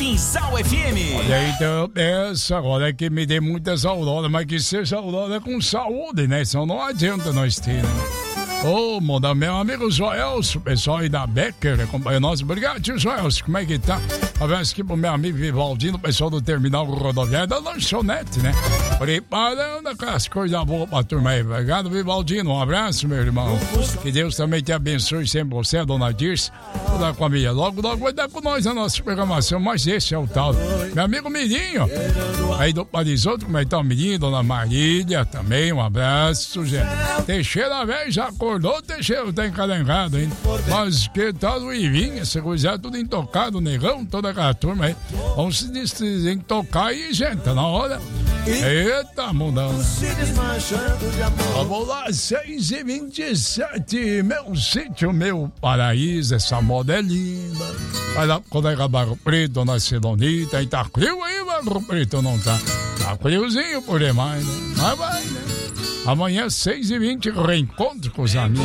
Pinsal FM. Olha aí, então eu peço agora que me dê muitas auroras, mas que seja aurora com saúde, né? Senão não adianta nós ter, né? Ô, manda meu amigo Joelso, pessoal aí da Becker, acompanha nós. Obrigado, tio Joelso, como é que tá? Abraço aqui pro meu amigo Vivaldino, pessoal do terminal rodoviário da lanchonete, né? Preparando aquelas coisas boas pra turma aí. Obrigado, Vivaldino, um abraço, meu irmão. Que Deus também te abençoe sempre você, a dona Dirce, toda a família. Logo vai dar com nós a nossa programação, mas esse é o tal. Meu amigo Mirinho, aí do Parisoto, como é que tá o Mirinho? Dona Marília também, um abraço, gente. Teixeira velho já acordou, Teixeira tá encalengado ainda. Mas que tal o Ivinha, essa coisa tudo intocado, negão, toda aquela turma aí. Vamos se desintocar aí, gente, tá na hora. Eita, mundão. Vamos lá, 6h27, meu sítio, meu paraíso, essa moda é linda. Vai lá pro colega Barro Preto, Dona Celonita, aí tá frio aí, Barro Preto, não tá? Tá friozinho por demais, né? Mas vai, né? Amanhã, 6h20, reencontro com os amigos.